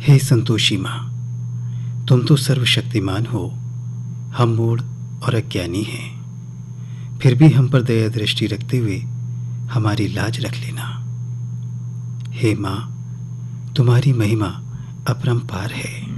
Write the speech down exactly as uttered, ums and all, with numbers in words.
हे संतोषी माँ, तुम तो सर्वशक्तिमान हो, हम मूढ़ और अज्ञानी हैं, फिर भी हम पर दया दृष्टि रखते हुए हमारी लाज रख लेना। हे माँ, तुम्हारी महिमा अपरंपार है।